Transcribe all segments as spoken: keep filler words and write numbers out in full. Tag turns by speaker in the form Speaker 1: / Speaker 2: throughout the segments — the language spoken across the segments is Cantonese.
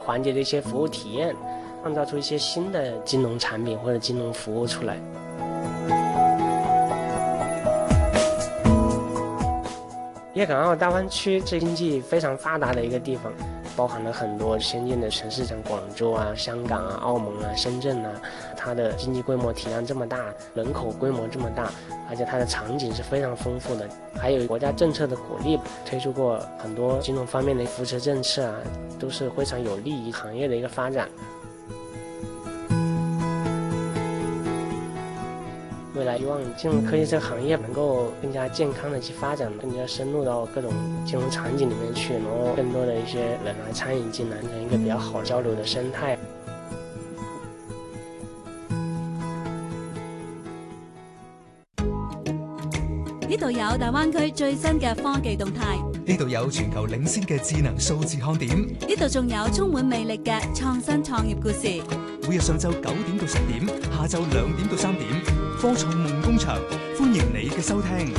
Speaker 1: 环节的一些服务体验，创造出一些新的金融产品或者金融服务出来。粤港澳大湾区是经济非常发达的一个地方，包含了很多先进的城市，像广州啊、香港啊、澳门啊、深圳啊，它的经济规模体量这么大，人口规模这么大，而且它的场景是非常丰富的，还有国家政策的鼓励，推出过很多金融方面的扶持政策啊，都是非常有利于行业的一个发展。未来希望金融科技这个行业能够更加健康的去发展，更加深入到各种金融场景里面去，然后更多的一些人来参与进来，成一个比较好交流的生态。
Speaker 2: 呢度有大灣區最新嘅科技動態，
Speaker 3: 呢度有全球領先嘅智能數字看點，
Speaker 2: 呢度仲有充滿魅力嘅創新創業故事。
Speaker 3: 每日上晝九點到十點，下晝兩點到三點，科創夢工場，歡迎你嘅收聽。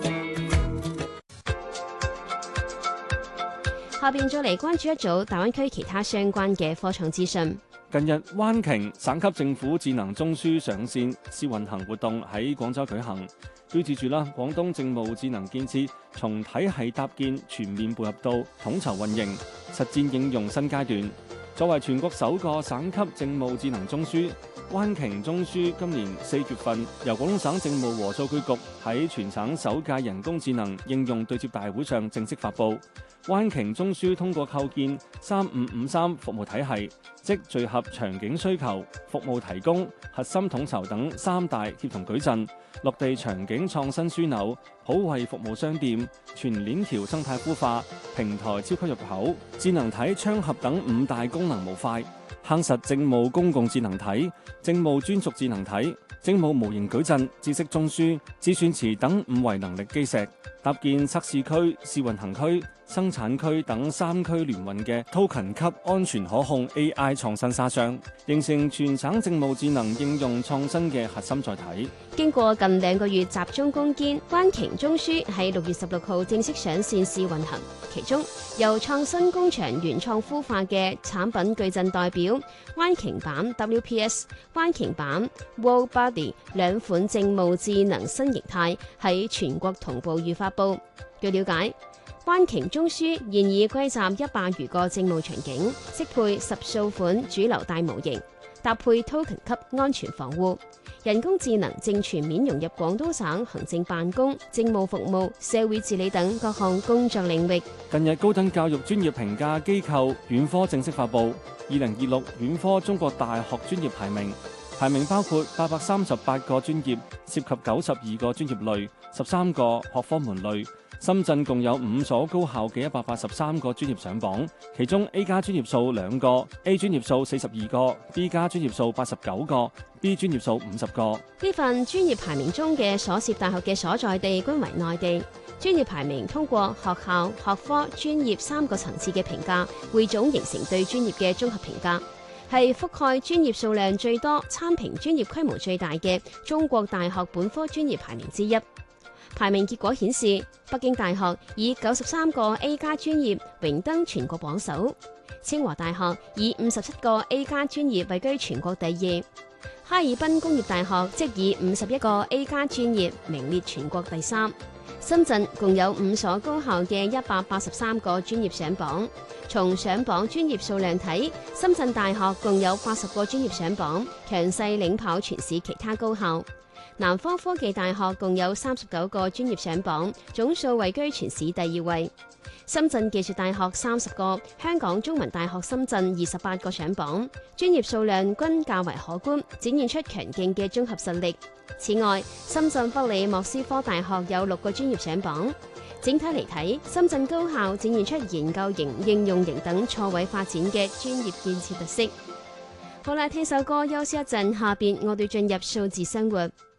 Speaker 4: 下邊再嚟關注一組大灣區其他相關嘅科創資訊。
Speaker 5: 近日，灣鯨省級政府智能中樞上線試運行活動喺廣州舉行，標誌住啦廣東政務智能建設從體系搭建全面步入到統籌運營、實戰應用新階段。作為全國首個省級政務智能中樞，灣鯨中樞今年四月份由廣東省政務和數據局喺全省首屆人工智能應用對接大會上正式發布。灣鯨中樞通過構建三五五三服務體系，即聚合場景需求、服務提供、核心統籌等三大協同矩陣，落地場景創新樞紐、普惠服務商店、全鏈條生態孵化、平台超級入口、智能體窗合等五大功能模塊，夯實政務公共智能體、政務專屬智能體、政務模型矩陣、知識中樞、智算池等五維能力基石，搭建測試區、試運行區、生產區等三區聯運嘅 token 級安全可控 A I 創新沙箱，形成全省政務智能應用創新嘅核心載體。
Speaker 4: 經過近兩個月集中攻堅，灣鯨中樞喺六月十六號正式上線試運行。其中由創新工場原創孵化嘅產品矩陣代表灣鯨版 W P S、灣鯨版 World Body 兩款政務智能新形態喺全國同步預發布。據了解，灣鯨中樞現已歸集一百餘個政務場景，適配十數款主流大模型，搭配 token 級安全防護。人工智能正全面融入廣東省行政辦公、政務服務、社會治理等各項工作領域。
Speaker 5: 近日，高等教育專業評價機構院科正式發布二零二六院科中國大學專業排名，排名包括八百三十八個專業，涉及九十二個專業類、十三個學科門類。深圳共有五所高校嘅一百八十三個專業上榜，其中 A 加專業數兩個 ，A 專業數四十二個 ，B 加專業數八十九個 ，B 專業數五十個。
Speaker 4: 呢份專業排名中嘅所涉大學嘅所在地均為內地。專業排名通過學校、學科、專業三個層次嘅評價，匯總形成對專業嘅綜合評價，係覆蓋專業數量最多、參評專業規模最大嘅中國大學本科專業排名之一。排名結果顯示，北京大學以九十三個 A 加專業榮登全國榜首，清華大學以五十七個 A 加專業位居全國第二，哈爾濱工業大學即以五十一個 A 加專業名列全國第三。深圳共有五所高校嘅一百八十三個專業上榜，從上榜專業數量睇，深圳大學共有八十個專業上榜，強勢領跑全市其他高校。南方科技大學共有三十九個專業上榜，總數位居全市第二位。深圳技術大學三十個，香港中文大學深圳二十八個上榜，專業數量均較為可觀，展現出強勁嘅綜合實力。此外，深圳北理莫斯科大學有六個專業上榜。整體嚟睇，深圳高校展現出研究型、應用型等錯位發展嘅專業建設特色。好啦，聽首歌休息一陣，下邊我哋進入數字生活。